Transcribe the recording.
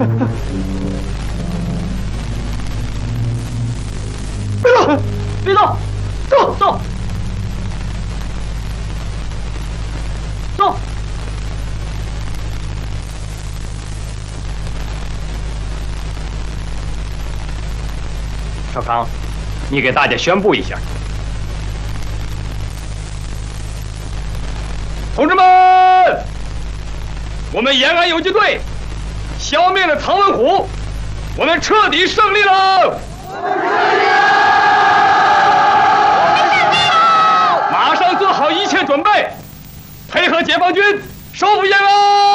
别动！别动！走走走！少康，你给大家宣布一下，同志们，我们延安游击队消灭了唐文虎，我们彻底胜利了！马上做好一切准备，配合解放军收复延安！